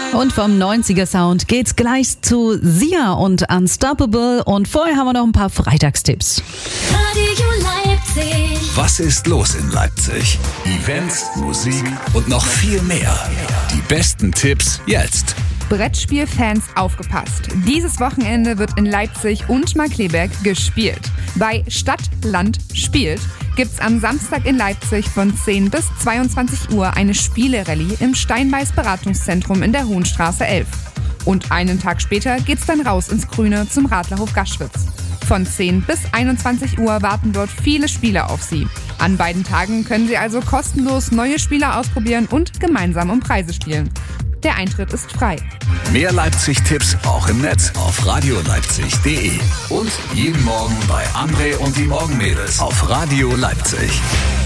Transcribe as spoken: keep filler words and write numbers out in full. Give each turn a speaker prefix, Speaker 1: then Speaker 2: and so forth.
Speaker 1: Und vom neunziger-Sound geht's gleich zu Sia und Unstoppable. Und vorher haben wir noch ein paar Freitagstipps.
Speaker 2: Radio Leipzig.
Speaker 3: Was ist los in Leipzig? Events, Musik und noch viel mehr. Die besten Tipps jetzt.
Speaker 4: Brettspielfans aufgepasst. Dieses Wochenende wird in Leipzig und Markkleeberg gespielt. Bei Stadt, Land, Spielt gibt's am Samstag in Leipzig von zehn bis zweiundzwanzig Uhr eine Spielerallye im Steinbeiß Beratungszentrum in der Hohenstraße elf. Und einen Tag später geht's dann raus ins Grüne zum Radlerhof Gaschwitz. Von zehn bis einundzwanzig Uhr warten dort viele Spieler auf Sie. An beiden Tagen können Sie also kostenlos neue Spieler ausprobieren und gemeinsam um Preise spielen. Der Eintritt ist frei.
Speaker 3: Mehr Leipzig-Tipps auch im Netz auf radioleipzig punkt de und jeden Morgen bei André und die Morgenmädels auf Radio Leipzig.